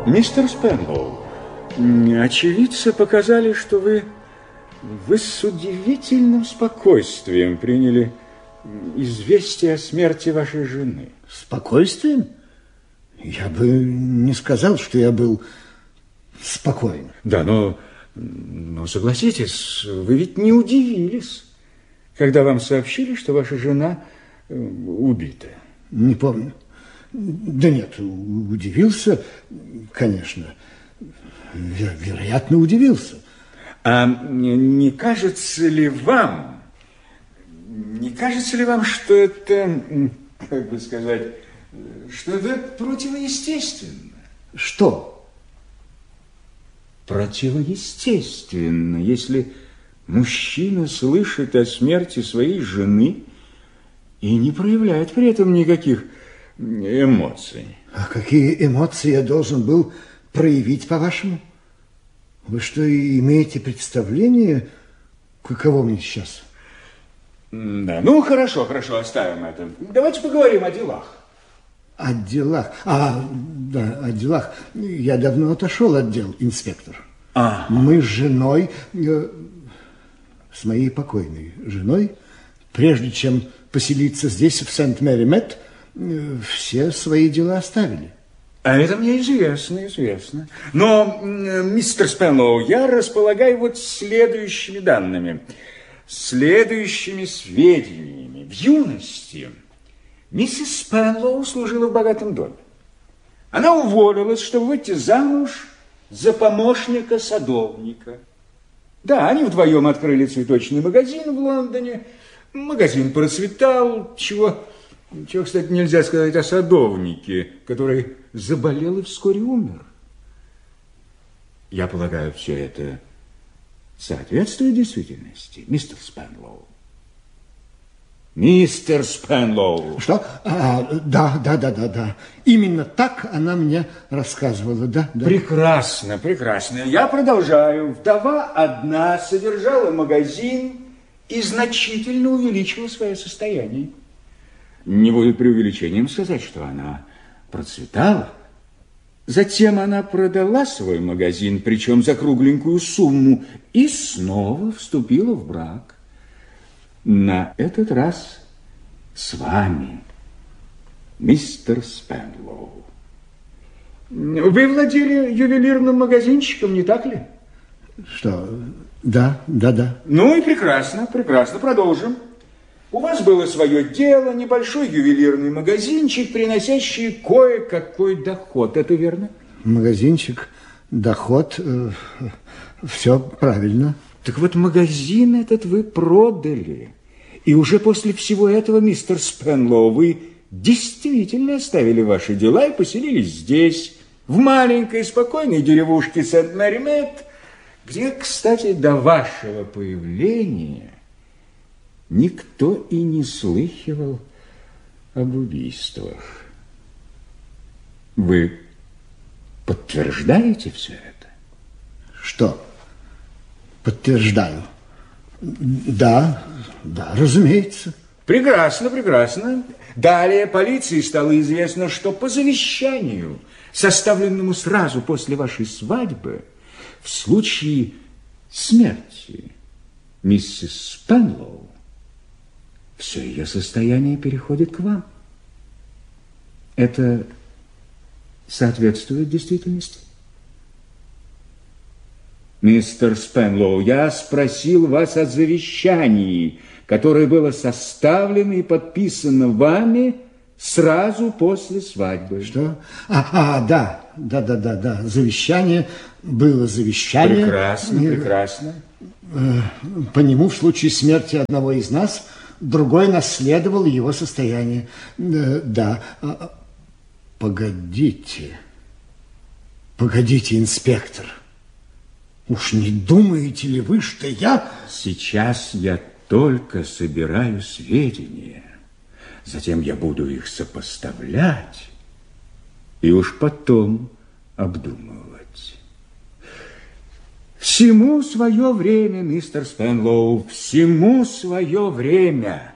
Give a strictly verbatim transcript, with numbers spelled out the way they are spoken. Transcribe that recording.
Мистер Спенлоу, очевидцы показали, что вы, вы с удивительным спокойствием приняли известие о смерти вашей жены. Спокойствием? Я бы не сказал, что я был спокоен. Да, но, но согласитесь, вы ведь не удивились, когда вам сообщили, что ваша жена убита. Не помню. Да нет, удивился, конечно. Веро вероятно, удивился. А не кажется ли вам, не кажется ли вам, что это, как бы сказать, что это противоестественно? Что? Противоестественно, если мужчина слышит о смерти своей жены и не проявляет при этом никаких эмоций. А какие эмоции я должен был проявить, по-вашему? Вы что, имеете представление, каково мне сейчас? Да, ну хорошо, хорошо, оставим это. Давайте поговорим о делах. О делах? А, да, о делах. Я давно отошел от дел, инспектор. А. Мы с женой, э, с моей покойной женой, прежде чем поселиться здесь, в Сент-Мэри-Мет, э, все свои дела оставили. А это мне известно, известно. Но, мистер Спенлоу, я располагаю вот следующими данными, следующими сведениями. В юности миссис Спенлоу служила в богатом доме. Она уволилась, чтобы выйти замуж за помощника садовника. Да, они вдвоем открыли цветочный магазин в Лондоне. Магазин процветал, чего... Чего, кстати, нельзя сказать о садовнике, который заболел и вскоре умер. Я полагаю, все это соответствует действительности, мистер Спенлоу. Мистер Спенлоу. Что? А, да, да, да, да, да. Именно так она мне рассказывала, да, да. Прекрасно, прекрасно. Я продолжаю. Вдова одна содержала магазин и значительно увеличила свое состояние. Не будет преувеличением сказать, что она процветала. Затем она продала свой магазин, причем за кругленькую сумму, и снова вступила в брак. На этот раз с вами, мистер Спенлоу. Вы владели ювелирным магазинчиком, не так ли? Что? Да, да, да. Ну и прекрасно, прекрасно. Продолжим. У вас было свое дело, небольшой ювелирный магазинчик, приносящий кое-какой доход. Это верно? Магазинчик, доход, э, все правильно. Так вот, магазин этот вы продали. И уже после всего этого, мистер Спенлоу, вы действительно оставили ваши дела и поселились здесь, в маленькой спокойной деревушке Сент-Мэри-Мет, где, кстати, до вашего появления никто и не слыхивал об убийствах. Вы подтверждаете все это? Что? Подтверждаю. Да, да, разумеется. Прекрасно, прекрасно. Далее полиции стало известно, что по завещанию, составленному сразу после вашей свадьбы, в случае смерти миссис Спенлоу, все ее состояние переходит к вам. Это соответствует действительности? Мистер Спенлоу, я спросил вас о завещании, которое было составлено и подписано вами сразу после свадьбы. Что? А, а да, да, да, да, да. Завещание было завещание. Прекрасно, прекрасно. По нему в случае смерти одного из нас другой наследовал его состояние. Да. Погодите. Погодите, инспектор. Уж не думаете ли вы, что я... Сейчас я только собираю сведения. Затем я буду их сопоставлять и уж потом обдумывать. Всему свое время, мистер Спенлоу, всему свое время.